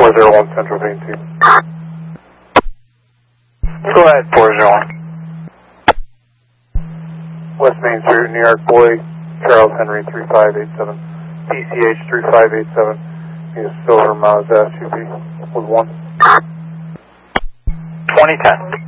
401 Central Main Team. Go ahead, 401. West Main Street, New York, Boy, Charles Henry 3587. PCH 3587. He's a silver Mazda SUV with 1. 2010.